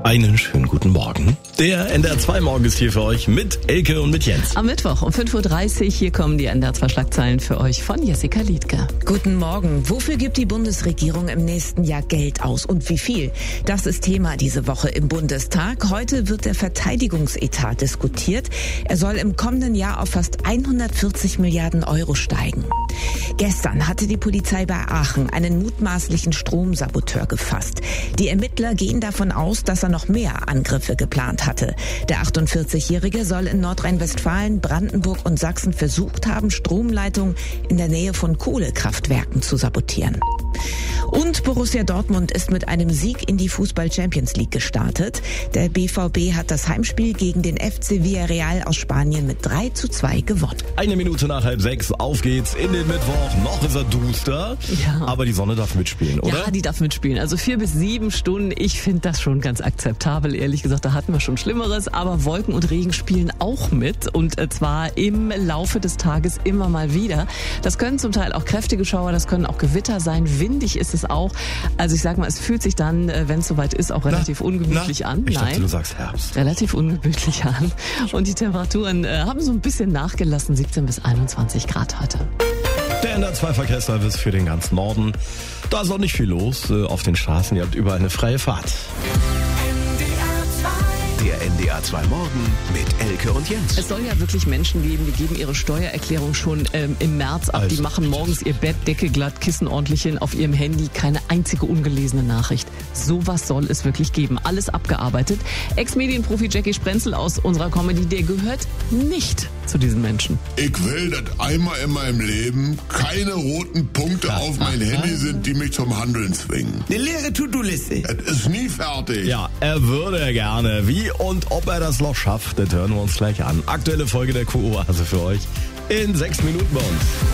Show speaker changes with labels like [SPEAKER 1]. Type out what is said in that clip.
[SPEAKER 1] Einen schönen guten Morgen. Der NDR 2 Morgen ist hier für euch mit Elke und mit Jens.
[SPEAKER 2] Am Mittwoch um 5.30 Uhr, hier kommen die NDR 2 Schlagzeilen für euch von Jessica Liedke.
[SPEAKER 3] Guten Morgen. Wofür gibt die Bundesregierung im nächsten Jahr Geld aus und wie viel? Das ist Thema diese Woche im Bundestag. Heute wird der Verteidigungsetat diskutiert. Er soll im kommenden Jahr auf fast 140 Milliarden Euro steigen. Gestern hatte die Polizei bei Aachen einen mutmaßlichen Stromsaboteur gefasst. Die Ermittler gehen davon aus, dass er noch mehr Angriffe geplant hatte. Der 48-Jährige soll in Nordrhein-Westfalen, Brandenburg und Sachsen versucht haben, Stromleitungen in der Nähe von Kohlekraftwerken zu sabotieren. Und Borussia Dortmund ist mit einem Sieg in die Fußball-Champions League gestartet. Der BVB hat das Heimspiel gegen den FC Villarreal aus Spanien mit 3:2 gewonnen.
[SPEAKER 1] 1 Minute nach 5:30, auf geht's in den Mittwoch. Noch ist er duster,
[SPEAKER 2] Ja.
[SPEAKER 1] Aber die Sonne darf mitspielen, oder?
[SPEAKER 2] Ja, die darf mitspielen. Also 4 bis 7 Stunden, ich finde das schon ganz akzeptabel. Ehrlich gesagt, da hatten wir schon Schlimmeres. Aber Wolken und Regen spielen auch mit. Und zwar im Laufe des Tages immer mal wieder. Das können zum Teil auch kräftige Schauer, das können auch Gewitter sein. Windig ist es auch. Also ich sag mal, es fühlt sich dann, wenn es soweit ist, auch relativ ungemütlich an.
[SPEAKER 1] Ich dachte, du sagst Herbst.
[SPEAKER 2] Relativ ungemütlich an. Und die Temperaturen haben so ein bisschen nachgelassen. 17 bis 21 Grad heute.
[SPEAKER 1] Der NDR 2 Verkehrsservice für den ganzen Norden. Da ist auch nicht viel los auf den Straßen. Ihr habt überall eine freie Fahrt.
[SPEAKER 4] Der NDR 2 Morgen mit Elke und Jens.
[SPEAKER 2] Es soll ja wirklich Menschen geben, die geben ihre Steuererklärung schon im März ab. Die machen morgens ihr Bett, Decke glatt, Kissen ordentlich hin, auf ihrem Handy keine einzige ungelesene Nachricht. Sowas soll es wirklich geben. Alles abgearbeitet. Ex-Medienprofi Jackie Sprenzel aus unserer Comedy, der gehört nicht zu diesen Menschen.
[SPEAKER 5] Ich will, dass einmal in meinem Leben keine roten Punkte auf mein Handy sind, die mich zum Handeln zwingen.
[SPEAKER 6] Eine leere To-Do-Liste.
[SPEAKER 5] Es ist nie fertig.
[SPEAKER 1] Ja, er würde gerne. Wie und ob er das noch schafft, das hören wir uns gleich an. Aktuelle Folge der Q-Oase für euch in 6 Minuten bei uns.